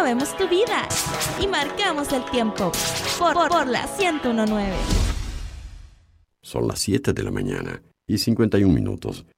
movemos tu vida y marcamos el tiempo por la 101.9. Son las 7 de la mañana y 51 minutos.